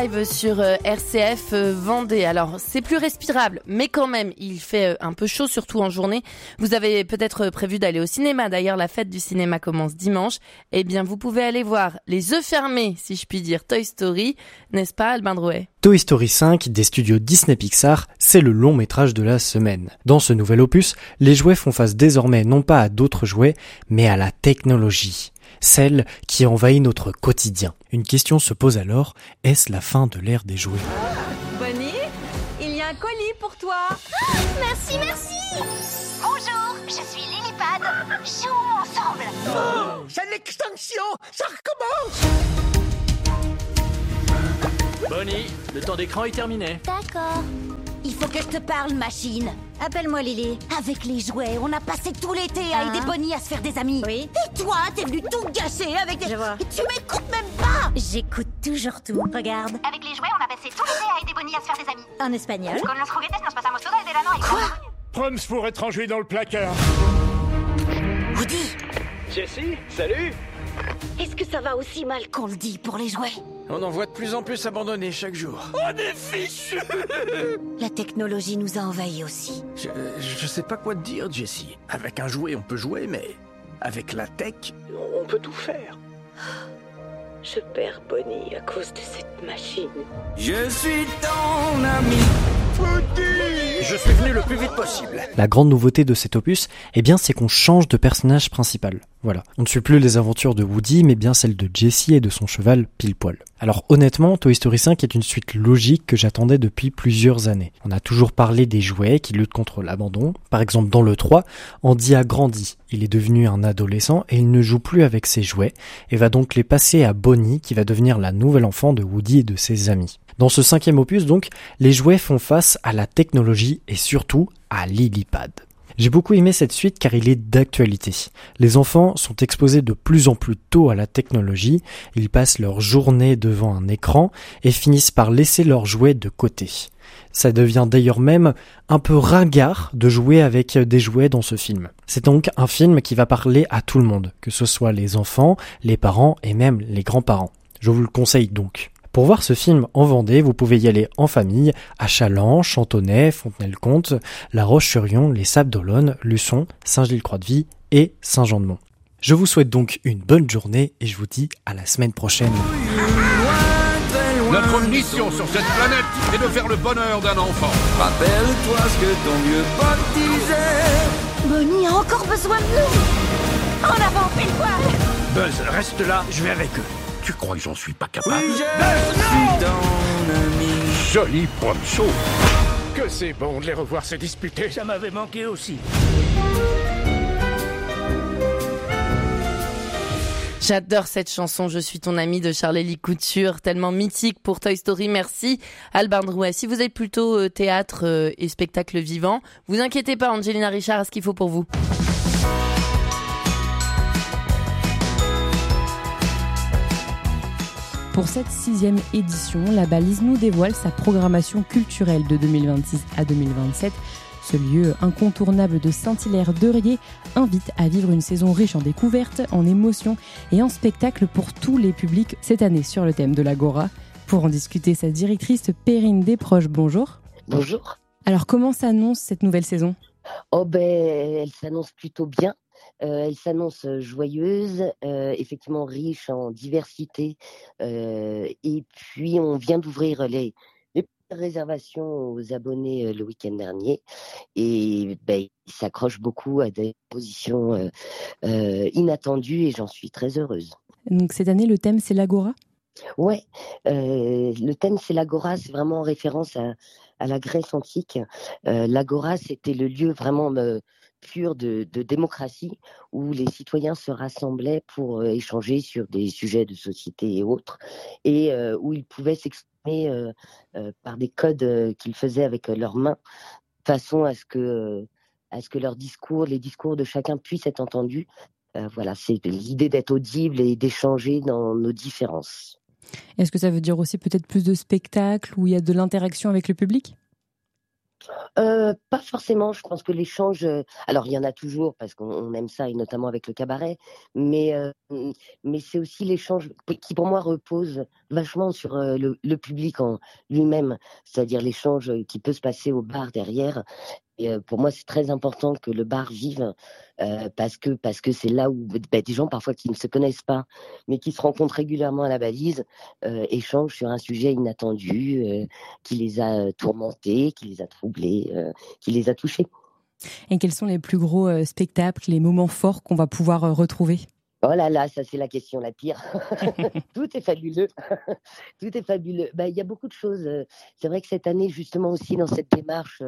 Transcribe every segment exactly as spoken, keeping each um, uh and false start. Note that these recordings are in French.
Live sur euh, R C F euh, Vendée. Alors c'est plus respirable, mais quand même il fait euh, un peu chaud, surtout en journée. Vous avez peut-être prévu d'aller au cinéma. D'ailleurs la fête du cinéma commence dimanche. Eh bien vous pouvez aller voir les œufs fermés, si je puis dire, Toy Story, n'est-ce pas Albin Drouet ? Toy Story cinq des studios Disney Pixar, c'est le long métrage de la semaine. Dans ce nouvel opus, les jouets font face désormais non pas à d'autres jouets, mais à la technologie. Celle qui envahit notre quotidien. Une question se pose alors, est-ce la fin de l'ère des jouets ? Bonnie, il y a un colis pour toi. Ah, merci, merci. Bonjour, je suis Lillipad. Jouons ensemble. Oh, c'est l'extinction, ça recommence. Bonnie, le temps d'écran est terminé. D'accord. Il faut que je te parle, machine. Appelle-moi Lily. Avec les jouets, on a passé tout l'été à aider Bonnie à se faire des amis. Oui. Et toi, t'es venu tout gâcher avec des... Je vois. Et tu m'écoutes même pas. J'écoute toujours tout. Regarde. Avec les jouets, on a passé tout l'été à aider Bonnie à se faire des amis. En espagnol. Con los juguetes nos pasamos todo el verano y... Quoi ? Proms pour étranger dans le placard. Woody. Jessie, salut. Est-ce que ça va aussi mal qu'on le dit pour les jouets ? On en voit de plus en plus abandonnés chaque jour. On est fichus. La technologie nous a envahis aussi. Je, je sais pas quoi te dire, Jessie. Avec un jouet, on peut jouer, mais avec la tech, on peut tout faire. Je perds Bonnie à cause de cette machine. Je suis ton ami. Je suis venu le plus vite possible. La grande nouveauté de cet opus, eh bien, c'est qu'on change de personnage principal. Voilà. On ne suit plus les aventures de Woody, mais bien celles de Jessie et de son cheval Pile-Poil. Alors honnêtement, Toy Story cinq est une suite logique que j'attendais depuis plusieurs années. On a toujours parlé des jouets qui luttent contre l'abandon. Par exemple, dans le trois, Andy a grandi. Il est devenu un adolescent et il ne joue plus avec ses jouets et va donc les passer à Bonnie qui va devenir la nouvelle enfant de Woody et de ses amis. Dans ce cinquième opus donc, les jouets font face à la technologie et surtout à Lillipad. J'ai beaucoup aimé cette suite car il est d'actualité. Les enfants sont exposés de plus en plus tôt à la technologie, ils passent leur journée devant un écran et finissent par laisser leurs jouets de côté. Ça devient d'ailleurs même un peu ringard de jouer avec des jouets dans ce film. C'est donc un film qui va parler à tout le monde, que ce soit les enfants, les parents et même les grands-parents. Je vous le conseille donc. Pour voir ce film en Vendée, vous pouvez y aller en famille à Challans, Chantonnay, Fontenay-le-Comte, La Roche-sur-Yon, les Sables d'Olonne, Luçon, Saint-Gilles-Croix-de-Vie et Saint-Jean-de-Mont. Je vous souhaite donc une bonne journée et je vous dis à la semaine prochaine. Notre mission sur cette planète est de faire le bonheur d'un enfant. Rappelle-toi ce que ton vieux pote disait. Bonnie a encore besoin de nous. En avant, Pile-Poil. Buzz, reste là, je vais avec eux. Tu crois que j'en suis pas capable? Oui, je suis ton ami. Joli poncho. Que c'est bon de les revoir se disputer. Ça m'avait manqué aussi. J'adore cette chanson, Je suis ton ami de Charlélie Couture, tellement mythique pour Toy Story. Merci Albin Drouet. Si vous êtes plutôt euh, théâtre euh, et spectacle vivant, vous inquiétez pas, Angelina Richard a ce qu'il faut pour vous. Pour cette sixième édition, la Balise nous dévoile sa programmation culturelle de deux mille vingt-six à deux mille vingt-sept. Ce lieu incontournable de Saint-Hilaire-d'Eurier invite à vivre une saison riche en découvertes, en émotions et en spectacles pour tous les publics cette année sur le thème de l'Agora. Pour en discuter, sa directrice Perrine Desproges, bonjour. Bonjour. Alors comment s'annonce cette nouvelle saison ? Oh ben, elle s'annonce plutôt bien. Euh, elle s'annonce joyeuse, euh, effectivement riche en diversité. Euh, et puis, on vient d'ouvrir les, les réservations aux abonnés euh, le week-end dernier. Et ben, ils s'accrochent beaucoup à des positions euh, euh, inattendues et j'en suis très heureuse. Donc cette année, le thème, c'est l'Agora ? Ouais, euh, le thème, c'est l'Agora. C'est vraiment en référence à, à la Grèce antique. Euh, L'Agora, c'était le lieu vraiment... Euh, pure de, de démocratie où les citoyens se rassemblaient pour euh, échanger sur des sujets de société et autres et euh, où ils pouvaient s'exprimer euh, euh, par des codes euh, qu'ils faisaient avec euh, leurs mains de façon à ce que, euh, à ce que leurs discours, les discours de chacun puissent être entendus. Euh, voilà, c'est l'idée d'être audible et d'échanger dans nos différences. Est-ce que ça veut dire aussi peut-être plus de spectacles où il y a de l'interaction avec le public ? Euh, pas forcément, je pense que l'échange, euh, alors il y en a toujours parce qu'on on aime ça et notamment avec le cabaret, mais, euh, mais c'est aussi l'échange qui pour moi repose vachement sur euh, le, le public en lui-même, c'est-à-dire l'échange qui peut se passer au bar derrière. Et euh, pour moi, c'est très important que le bar vive euh, parce que parce que c'est là où bah, des gens parfois qui ne se connaissent pas, mais qui se rencontrent régulièrement à la Balise, euh, échangent sur un sujet inattendu euh, qui les a tourmentés, qui les a troublés, euh, qui les a touchés. Et quels sont les plus gros euh, spectacles, les moments forts qu'on va pouvoir euh, retrouver ? Oh là là, ça c'est la question la pire. Tout est fabuleux. Tout est fabuleux. Bah, il y a beaucoup de choses. C'est vrai que cette année, justement aussi dans cette démarche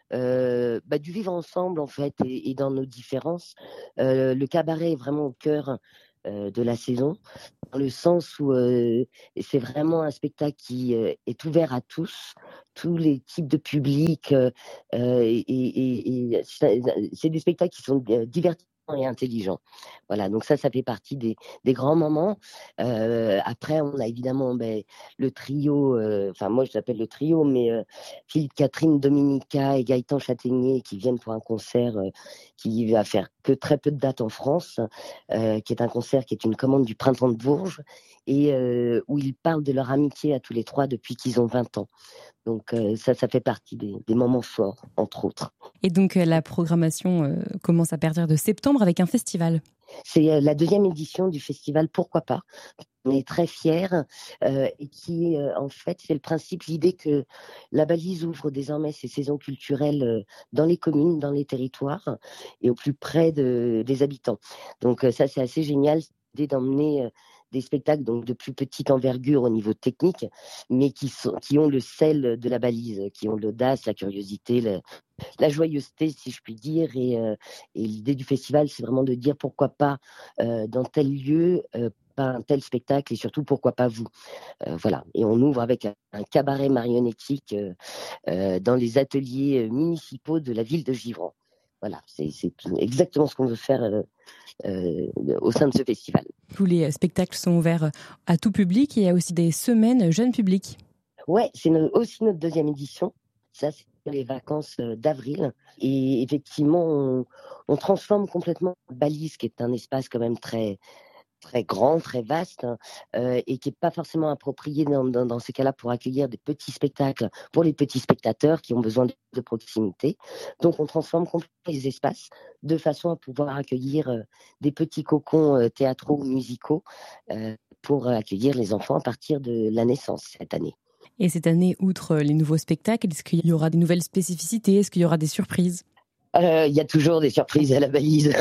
euh, bah, du vivre ensemble en fait et, et dans nos différences, euh, le cabaret est vraiment au cœur euh, de la saison, dans le sens où euh, c'est vraiment un spectacle qui euh, est ouvert à tous, tous les types de publics. Euh, et, et, et c'est des spectacles qui sont divertissants et intelligent. Voilà, donc ça, ça fait partie des, des grands moments. Euh, après, on a évidemment ben, le trio, enfin euh, moi je l'appelle le trio, mais euh, Philippe Catherine, Dominica et Gaëtan Châtaignier qui viennent pour un concert euh, qui va faire que très peu de dates en France, euh, qui est un concert qui est une commande du Printemps de Bourges et euh, où ils parlent de leur amitié à tous les trois depuis qu'ils ont vingt ans. Donc euh, ça, ça fait partie des, des moments forts, entre autres. Et donc euh, la programmation euh, commence à partir de septembre avec un festival. C'est euh, la deuxième édition du festival Pourquoi pas. On est très fiers euh, et qui, euh, en fait, c'est le principe, l'idée que la Balise ouvre désormais ses saisons culturelles euh, dans les communes, dans les territoires et au plus près de, des habitants. Donc euh, ça, c'est assez génial, l'idée d'emmener... Euh, des spectacles donc de plus petite envergure au niveau technique, mais qui, sont, qui ont le sel de la Balise, qui ont l'audace, la curiosité, le, la joyeuseté, si je puis dire. Et, euh, et l'idée du festival, c'est vraiment de dire pourquoi pas euh, dans tel lieu, euh, pas un tel spectacle, et surtout pourquoi pas vous. Euh, voilà. Et on ouvre avec un, un cabaret marionnettique euh, euh, dans les ateliers municipaux de la ville de Givran. Voilà, c'est, c'est exactement ce qu'on veut faire euh, euh, au sein de ce festival. Tous les spectacles sont ouverts à tout public et il y a aussi des semaines jeunes publics. Ouais, c'est no- aussi notre deuxième édition. Ça, c'est les vacances d'avril. Et effectivement, on, on transforme complètement Balise, qui est un espace quand même très... très grand, très vaste, euh, et qui n'est pas forcément approprié dans, dans, dans ces cas-là pour accueillir des petits spectacles pour les petits spectateurs qui ont besoin de, de proximité. Donc, on transforme complètement les espaces de façon à pouvoir accueillir euh, des petits cocons euh, théâtraux ou musicaux euh, pour accueillir les enfants à partir de la naissance cette année. Et cette année, outre les nouveaux spectacles, est-ce qu'il y aura des nouvelles spécificités ? Est-ce qu'il y aura des surprises ? Il euh, y a toujours des surprises à la Balise.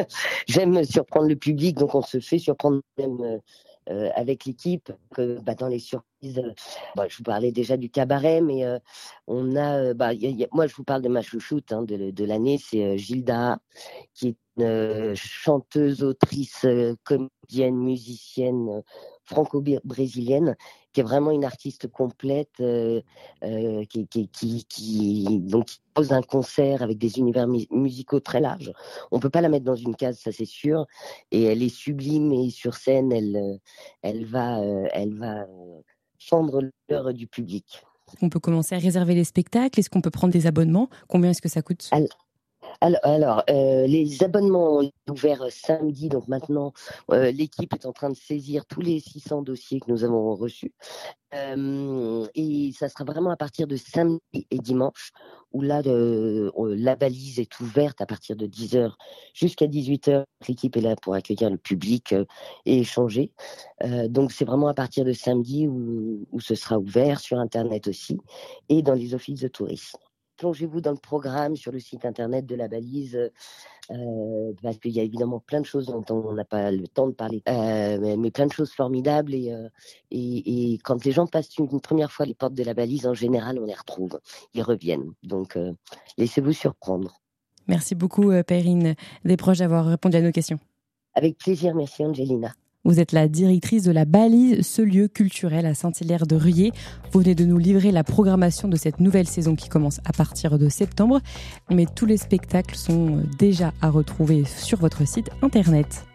J'aime surprendre le public, donc on se fait surprendre même euh, euh, avec l'équipe. Que, bah, dans les surprises, euh, bah, je vous parlais déjà du cabaret, mais euh, on a, bah, y a, y a, moi je vous parle de ma chouchoute hein, de, de l'année, c'est euh, Gilda, qui est une euh, chanteuse, autrice, euh, comédienne, musicienne euh, franco-brésilienne, qui est vraiment une artiste complète, euh, euh, qui, qui, qui, qui, donc, qui pose un concert avec des univers mu- musicaux très larges. On ne peut pas la mettre dans une case, ça c'est sûr. Et elle est sublime et sur scène, elle, elle va, euh, elle va fendre le cœur du public. On peut commencer à réserver les spectacles. Est-ce qu'on peut prendre des abonnements ? Combien est-ce que ça coûte ? Alors, Alors, alors euh, les abonnements ont ouvert samedi, donc maintenant euh, l'équipe est en train de saisir tous les six cents dossiers que nous avons reçus. Euh, et ça sera vraiment à partir de samedi et dimanche, où là, euh, la Balise est ouverte à partir de dix heures jusqu'à dix-huit heures. L'équipe est là pour accueillir le public euh, et échanger. Euh, donc c'est vraiment à partir de samedi où, où ce sera ouvert sur Internet aussi et dans les offices de tourisme. Plongez-vous dans le programme sur le site internet de la Balise, euh, parce qu'il y a évidemment plein de choses dont on n'a pas le temps de parler, euh, mais, mais plein de choses formidables. Et, euh, et, et quand les gens passent une, une première fois les portes de la Balise, en général, on les retrouve, ils reviennent. Donc, euh, laissez-vous surprendre. Merci beaucoup, Perrine Desproges, d'avoir répondu à nos questions. Avec plaisir, merci Angelina. Vous êtes la directrice de la Balise, ce lieu culturel à Saint-Hilaire-de-Ruyer. Vous venez de nous livrer la programmation de cette nouvelle saison qui commence à partir de septembre. Mais tous les spectacles sont déjà à retrouver sur votre site internet.